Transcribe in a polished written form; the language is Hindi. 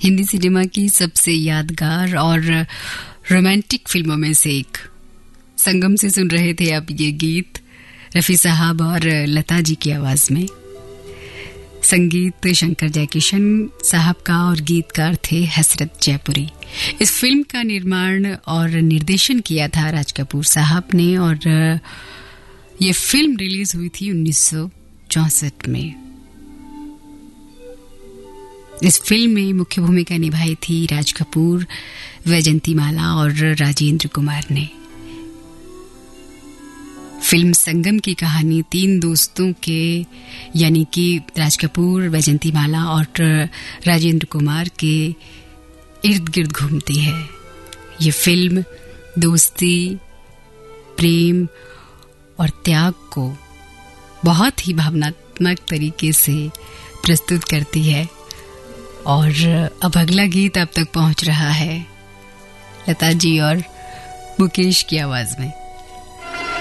हिंदी सिनेमा की सबसे यादगार और रोमांटिक फिल्मों में से एक। संगम से सुन रहे थे आप ये गीत रफ़ी साहब और लता जी की आवाज में। संगीत शंकर जयकिशन साहब का और गीतकार थे हसरत जयपुरी। इस फिल्म का निर्माण और निर्देशन किया था राज कपूर साहब ने और ये फिल्म रिलीज हुई थी 1964 में। इस फिल्म में मुख्य भूमिका निभाई थी राज कपूर, वैजंतीमाला और राजेंद्र कुमार ने। फिल्म संगम की कहानी 3 दोस्तों के यानी कि राज कपूर, वैजंतीमाला और राजेंद्र कुमार के इर्द गिर्द घूमती है। ये फिल्म दोस्ती, प्रेम और त्याग को बहुत ही भावनात्मक तरीके से प्रस्तुत करती है। और अब अगला गीत आप तक पहुंच रहा है लता जी और मुकेश की आवाज में।